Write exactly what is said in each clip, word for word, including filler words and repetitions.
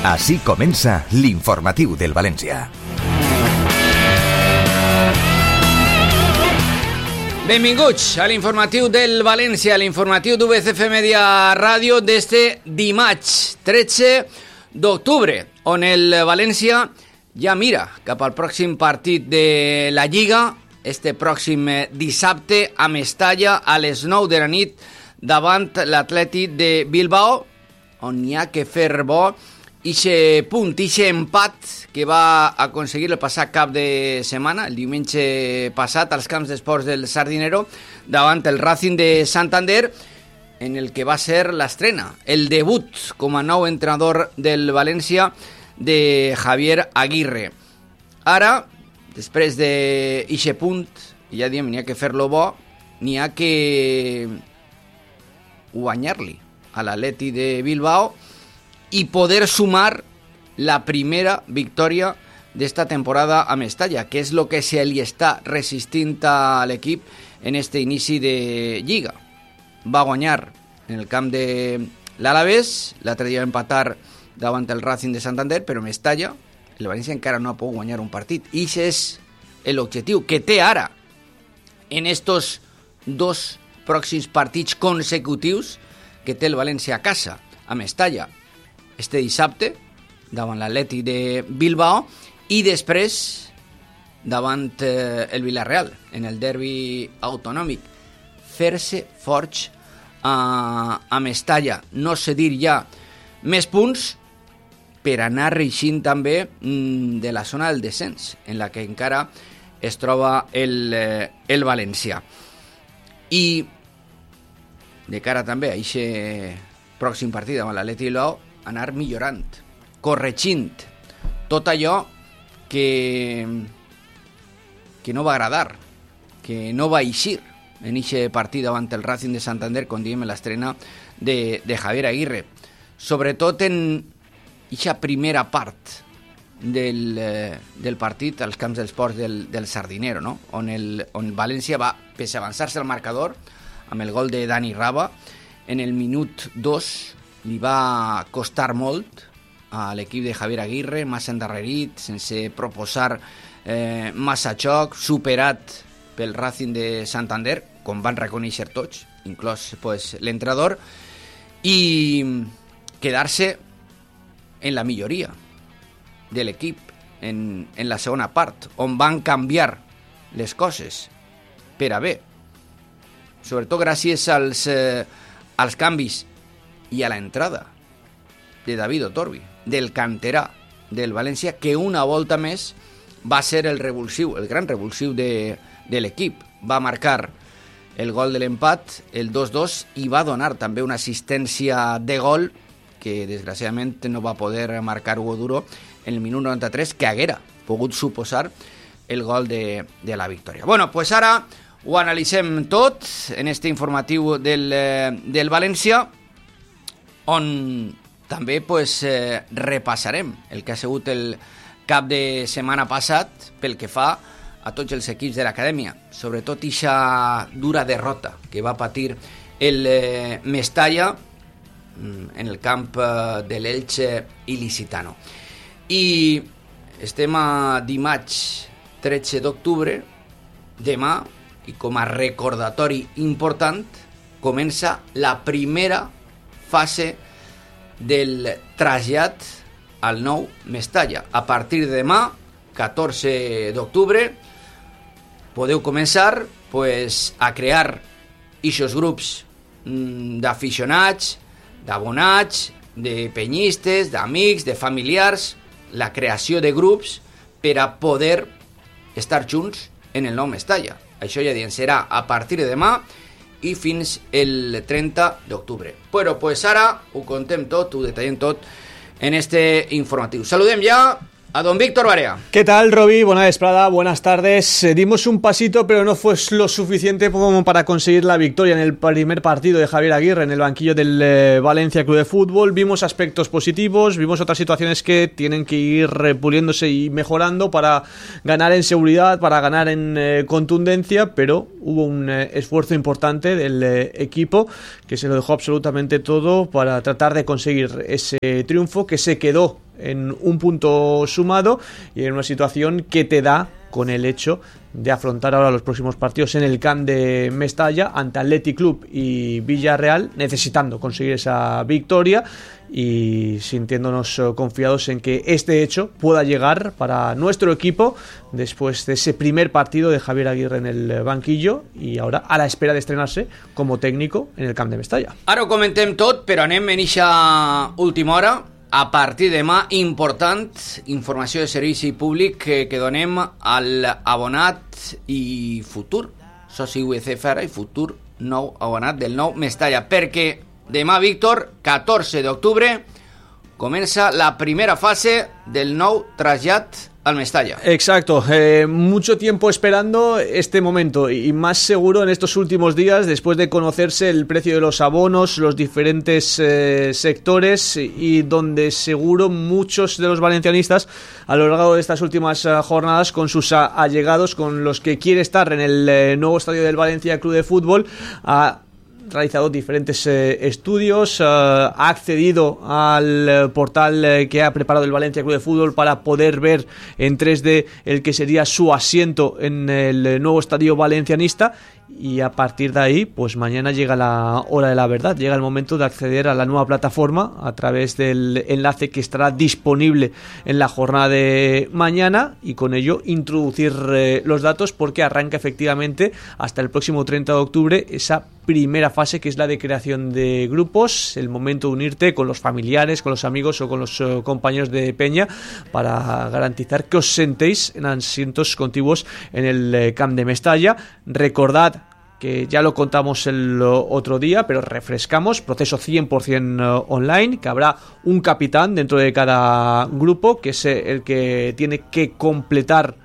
Així comença l'informatiu del València. Benvinguts a l'informatiu del València, l'informatiu d'U B C F Media Ràdio d'este dimarts tretze d'octubre, on el València ja mira cap al pròxim partit de la Lliga, este pròxim dissabte a Mestalla a les nou de la nit davant l'Atlètic de Bilbao, on hi ha que fer bo ixe punt, ixe empat que va aconseguir el passat cap de setmana, el diumenge passat, als camps d'esports del Sardinero, davant el Racing de Santander, en el que va ser l'estrena, el debut com a nou entrenador del València de Javier Aguirre. Ara, després d'ixe punt, ja diem, n'hi ha que fer-lo bo, n'hi ha que guanyar-li a l'Atleti de Bilbao i poder sumar la primera victòria d'esta temporada a Mestalla, que és el que se li està resistint a l'equip en este inici de Lliga. Va guanyar en el camp de l'Alavés, l'altre dia va empatar davant el Racing de Santander, però Mestalla, el València encara no ha pogut guanyar un partit. I aquest és l'objectiu que té ara en estos dos pròxims partits consecutius que té el València a casa, a Mestalla, este dissabte, davant l'Atlètic de Bilbao, i després davant eh, el Villarreal, en el derbi autonòmic. Fer-se forts a, a Mestalla, no sé dir ja més punts per anar reixint també mm, de la zona del descens, en la que encara es troba el, eh, el València. I de cara també a aquest pròxim partit amb l'Atlètic Bilbao, anar millorant, corregint tot allò que, que no va agradar, que no va eixir en aquest partit davant el Racing de Santander, com diem en l'estrena de, de Javier Aguirre. Sobretot en aquesta primera part del, eh, del partit als camps dels ports del, del Sardinero, no? on, el, on València va, pese a avançar-se al marcador, amb el gol de Dani Raba, en el minut dos li va costar molt a l'equip de Javier Aguirre, massa endarrerit, sense proposar eh, massa xoc, superat pel Racing de Santander, com van reconèixer tots, inclòs pues, l'entrenador, i quedar-se en la milloria de l'equip en, en la segona part, on van canviar les coses per a bé, sobretot gràcies als, eh, als canvis i a la entrada de David Otorbi, del canterà del València, que una volta més va ser el revulsiu, el gran revulsiu de, de l'equip. Va marcar el gol de l'empat, el dos dos, i va donar també una assistència de gol que desgraciadament no va poder marcar Hugo Duro en el minut noranta-tres, que haguera pogut suposar el gol de, de la victòria. Bueno, pues ara ho analitzem tot en este informatiu del, del València, on també pues, eh, repassarem el que ha sigut el cap de setmana passat pel que fa a tots els equips de l'acadèmia, sobretot ixa dura derrota que va patir el eh, Mestalla en el camp eh, de l'Elche il·licitano. I estem a dimarts tretze d'octubre, demà, i com a recordatori important, comença la primera fase del trasllat al nou Mestalla. A partir de demà, catorze d'octubre, podeu començar pues, a crear ixos grups mmm, d'aficionats, d'abonats, de penyistes, d'amics, de familiars, la creació de grups per a poder estar junts en el nou Mestalla. Això ja diem, serà a partir de demà i fins el trenta d'octubre. Però pues ara ho contem tot, ho detallem tot en este informatiu. Saludem ja a don Víctor Barea. ¿Qué tal, Roby? Buena desprada, buenas tardes. Eh, dimos un pasito, pero no fue lo suficiente como para conseguir la victoria en el primer partido de Javier Aguirre en el banquillo del eh, Valencia Club de Fútbol. Vimos aspectos positivos, vimos otras situaciones que tienen que ir repuliéndose y mejorando para ganar en seguridad, para ganar en eh, contundencia, pero hubo un eh, esfuerzo importante del eh, equipo que se lo dejó absolutamente todo para tratar de conseguir ese triunfo que se quedó en un punto sumado y en una situación que te da con el hecho de afrontar ahora los próximos partidos en el Camp de Mestalla ante Athletic Club y Villarreal, necesitando conseguir esa victoria y sintiéndonos confiados en que este hecho pueda llegar para nuestro equipo después de ese primer partido de Javier Aguirre en el banquillo y ahora a la espera de estrenarse como técnico en el Camp de Mestalla. Ara ho comentem tot, però anem en eixa última hora. A partir de demà, important, informació de servici públic que, que donem al abonat i futur soci U E C F R i futur nou abonat del nou Mestalla, perquè demà, Víctor, catorze d'octubre, comença la primera fase del nou trasllat al Mestalla. Exacto, eh, mucho tiempo esperando este momento y más seguro en estos últimos días después de conocerse el precio de los abonos, los diferentes eh, sectores y donde seguro muchos de los valencianistas a lo largo de estas últimas uh, jornadas con sus uh, allegados, con los que quiere estar en el eh, nuevo estadio del Valencia Club de Fútbol, a realizado diferentes eh, estudios, eh, ha accedido al eh, portal eh, que ha preparado el Valencia Club de Fútbol para poder ver en tres D el que sería su asiento en el eh, nuevo estadio valencianista y a partir de ahí, pues mañana llega la hora de la verdad, llega el momento de acceder a la nueva plataforma a través del enlace que estará disponible en la jornada de mañana y con ello introducir eh, los datos porque arranca efectivamente hasta el próximo treinta de octubre esa primera fase que es la de creación de grupos, el momento de unirte con los familiares, con los amigos o con los uh, compañeros de peña para garantizar que os sentéis en asientos contiguos en el eh, Camp de Mestalla. Recordad que ya lo contamos el otro día, pero refrescamos, proceso cien por ciento online, que habrá un capitán dentro de cada grupo, que es el que tiene que completar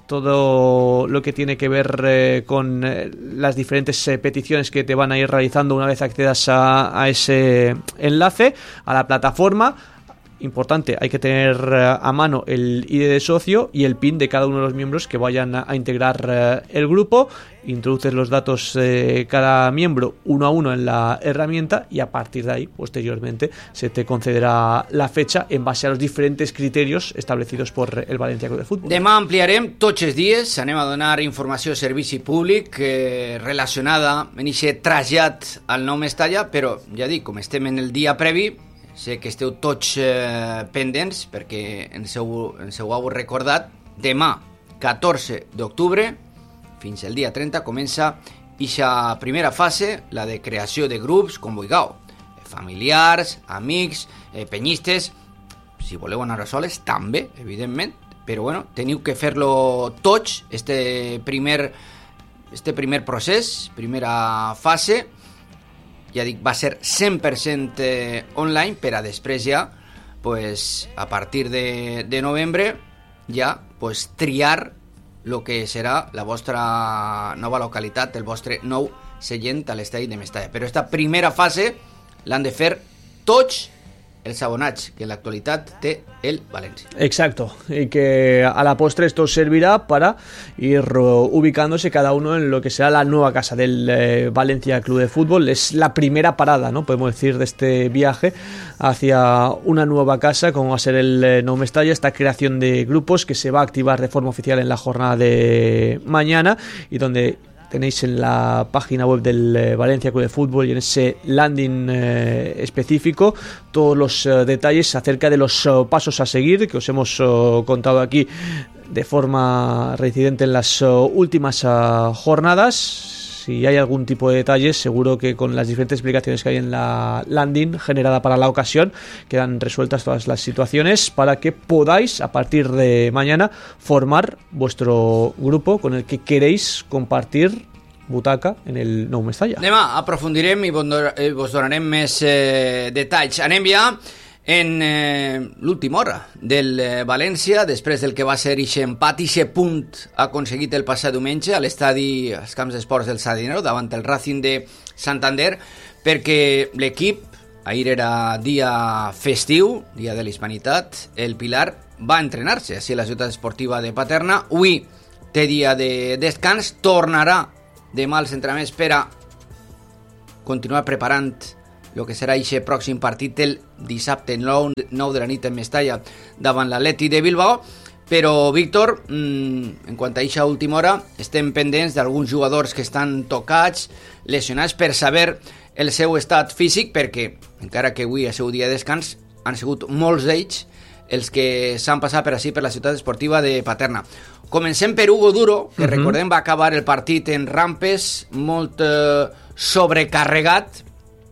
todo lo que tiene que ver eh, con eh, las diferentes eh, peticiones que te van a ir realizando una vez accedas a, a ese enlace, a la plataforma. Importante, hay que tener uh, a mano el I D de socio y el PIN de cada uno de los miembros que vayan a, a integrar uh, el grupo. Introduces los datos de cada miembro uno a uno en la herramienta y a partir de ahí, posteriormente, se te concederá la fecha en base a los diferentes criterios establecidos por el Valencia Club de Fútbol. Demà ampliarem tots els dies, anem a donar informació de servici públic eh, relacionada amb aquest trasllat al nou Mestalla, però ja dic, com estem en el dia previ, sé que esteu tots eh, pendents perquè ens heu, ens heu recordat. Demà, catorze d'octubre, fins al dia trenta, comença aquesta primera fase, la de creació de grups, com vulgueu, familiars, amics, eh, penyistes. Si voleu anar a soles, també, evidentment, però bueno, teniu que fer-lo tots, este primer, este primer procés, primera fase. Ja dic, va ser cent per cent eh, online, per a després ja, pues, a partir de, de novembre, ja pues, triar el que serà la vostra nova localitat, el vostre nou seient a l'estadi de Mestalla. Però esta primera fase l'han de fer tots els abonats que en l'actualitat té el Valencia. Exacto, y que a la postre esto servirá para ir ubicándose cada uno en lo que será la nueva casa del eh, Valencia Club de Fútbol. Es la primera parada, ¿no? Podemos decir, de este viaje hacia una nueva casa, como va a ser el eh, Nou Mestalla, esta creación de grupos que se va a activar de forma oficial en la jornada de mañana y donde tenéis en la página web del eh, Valencia Club de Fútbol y en ese landing eh, específico todos los eh, detalles acerca de los eh, pasos a seguir que os hemos eh, contado aquí de forma reincidente en las eh, últimas eh, jornadas. Si hay algún tipo de detalles, seguro que con las diferentes explicaciones que hay en la landing generada para la ocasión quedan resueltas todas las situaciones para que podáis a partir de mañana formar vuestro grupo con el que queréis compartir butaca en el Nou Mestalla. Demà aprofundirem i vos donarem més eh, detalls. Anem ja en eh, l'última hora del eh, València, després del que va ser ixe empat, ixe punt aconseguit el passat diumenge a l'estadi, als camps d'esports del Sardinero, davant el Racing de Santander, perquè l'equip, ahir era dia festiu, dia de l'Hispanitat, el Pilar va entrenar-se així a la ciutat esportiva de Paterna. Avui té dia de descans, tornarà demà als entrenaments per a continuar preparant el que serà aquest pròxim partit el dissabte nou de la nit en Mestalla davant l'Atleti de Bilbao. Però, Víctor, en quant a aquesta última hora, estem pendents d'alguns jugadors que estan tocats, lesionats, per saber el seu estat físic, perquè, encara que avui és seu dia de descans, han sigut molts d'ells els que s'han passat per així per la ciutat esportiva de Paterna. Comencem per Hugo Duro, que uh-huh. recordem va acabar el partit en rampes, molt eh, sobrecarregat,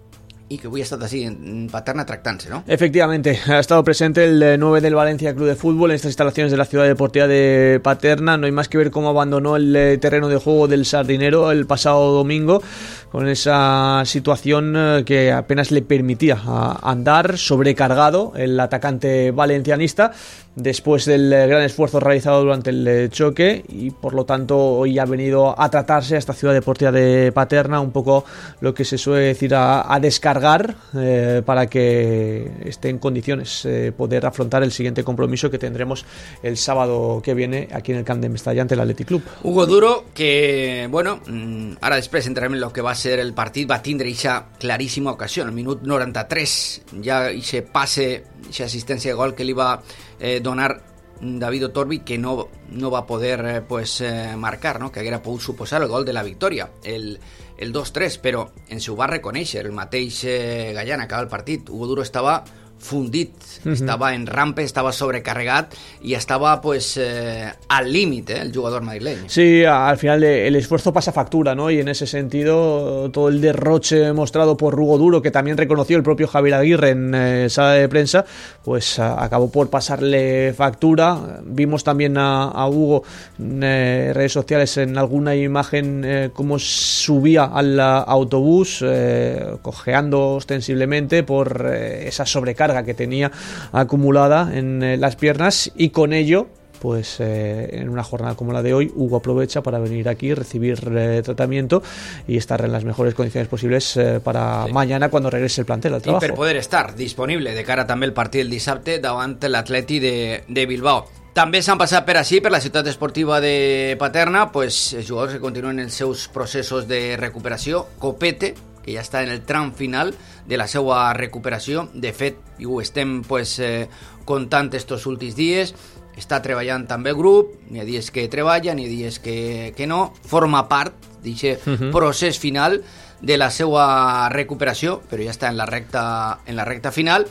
y que hoy ha estado así en Paterna tractándose, ¿no? Efectivamente, ha estado presente el nueve del Valencia Club de Fútbol en estas instalaciones de la ciudad deportiva de Paterna. No hay más que ver cómo abandonó el terreno de juego del Sardinero el pasado domingo, con esa situación que apenas le permitía andar, sobrecargado el atacante valencianista, después del gran esfuerzo realizado durante el choque, y por lo tanto hoy ha venido a tratarse a esta ciudad deportiva de Paterna, un poco lo que se suele decir a, a descargar eh, para que esté en condiciones de eh, poder afrontar el siguiente compromiso que tendremos el sábado que viene aquí en el Camp de Mestalla ante el Athletic Club. Hugo Duro, que bueno, ara després entrarem en lo que va ser el partit, va tindre aquesta claríssima ocasió, al minut noranta-tres, ja aquest passe, aquesta assistència de gol que li va eh, donar David Otorbi, que no, no va poder eh, pues, eh, marcar, no? Que haguera pogut suposar el gol de la victòria, el, el dos tres, però en se ho va reconèixer el mateix eh, Gallán, acaba el partit. Hugo Duro estava fundit, uh-huh. estava en rampe, estava sobrecarregat y estaba pues eh, al límite eh, el jugador madrileño. Sí, al final el esfuerzo pasa factura, ¿no? Y en ese sentido todo el derroche mostrado por Hugo Duro, que también reconoció el propio Javier Aguirre en eh, sala de prensa, pues a, acabó por pasarle factura. Vimos también a, a Hugo en eh, redes sociales en alguna imagen eh, cómo subía al autobús eh, cojeando ostensiblemente por eh, esa sobrecarga que tenía acumulada en eh, las piernas, y con ello pues eh, en una jornada como la de hoy Hugo aprovecha para venir aquí, recibir eh, tratamiento y estar en las mejores condiciones posibles eh, para sí. mañana cuando regrese el plantel al trabajo. Y per poder estar disponible de cara també el partit del dissabte davant l'Atleti de, de Bilbao. També s'han passat per així, per la ciutat esportiva de Paterna, pues, els jugadors que continuen els seus processos de recuperació. Copete, que ja està en el tram final de la seva recuperació. De fet, ho estem pues, eh, contant estos últims dies. Està treballant també el grup, n'hi ha dies que treballa, n'hi ha dies que, que no. Forma part d'aquest uh-huh. procés final de la seva recuperació, però ja està en la recta, en la recta final.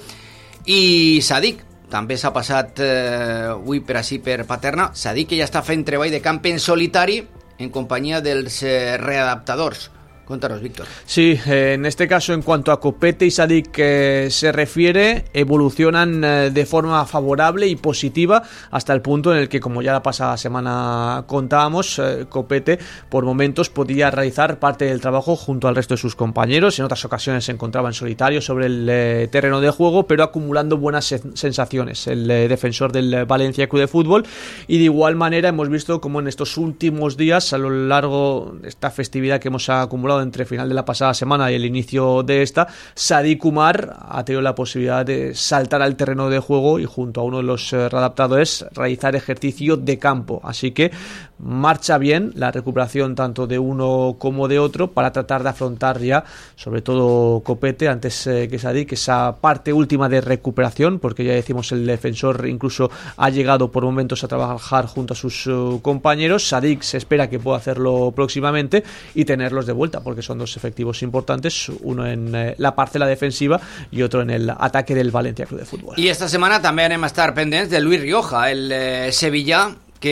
I Sadik també s'ha passat eh, avui per així per Paterna. Sadik, que ja està fent treball de camp en solitari en companyia dels eh, readaptadors. Cuéntanos, Víctor. Sí, eh, en este caso, en cuanto a Copete y Sadik eh, se refiere, evolucionan eh, de forma favorable y positiva hasta el punto en el que, como ya la pasada semana contábamos, eh, Copete por momentos podía realizar parte del trabajo junto al resto de sus compañeros. En otras ocasiones se encontraba en solitario sobre el eh, terreno de juego, pero acumulando buenas se- sensaciones el eh, defensor del Valencia Club de Fútbol. Y de igual manera hemos visto como en estos últimos días, a lo largo de esta festividad que hemos acumulado entre final de la pasada semana y el inicio de esta, Sadik Umar ha tenido la posibilidad de saltar al terreno de juego y junto a uno de los eh, readaptadores realizar ejercicio de campo. Así que marcha bien la recuperación tanto de uno como de otro para tratar de afrontar ya, sobre todo Copete, antes eh, que Sadik, esa parte última de recuperación, porque ya decimos el defensor incluso ha llegado por momentos a trabajar junto a sus uh, compañeros. Sadik se espera que pueda hacerlo próximamente y tenerlos de vuelta, porque son dos efectivos importantes, uno en eh, la parcela defensiva y otro en el ataque del Valencia Club de Fútbol. I esta setmana també anem a estar pendents de Luis Rioja, el eh, sevillà,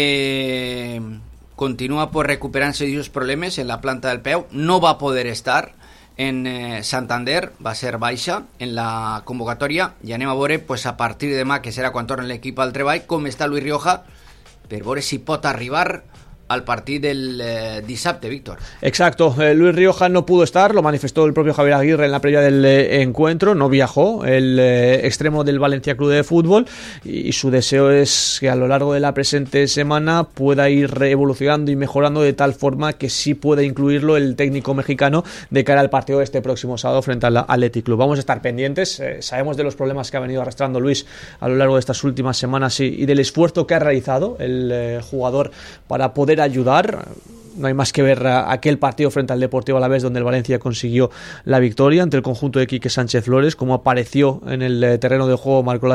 que continua pues, recuperant-se d'aquests problemes en la planta del peu. No va poder estar en eh, Santander, va ser baixa en la convocatòria, i anem a veure pues, a partir de demà, que serà quan torna l'equip al treball, com està Luis Rioja, per veure si pot arribar al partido del eh, dissabte, Víctor. Exacto, eh, Luis Rioja no pudo estar, lo manifestó el propio Javier Aguirre en la previa del eh, encuentro, no viajó el eh, extremo del Valencia Club de Fútbol, y, y su deseo es que a lo largo de la presente semana pueda ir evolucionando y mejorando de tal forma que sí pueda incluirlo el técnico mexicano de cara al partido de este próximo sábado frente al Athletic Club. Vamos a estar pendientes, eh, sabemos de los problemas que ha venido arrastrando Luis a lo largo de estas últimas semanas y, y del esfuerzo que ha realizado el eh, jugador para poder ayudar. no hay más que ver aquel partido frente al Deportivo Alavés donde el Valencia consiguió la victoria ante el conjunto de Quique Sánchez Flores, como apareció en el terreno de juego, marcó la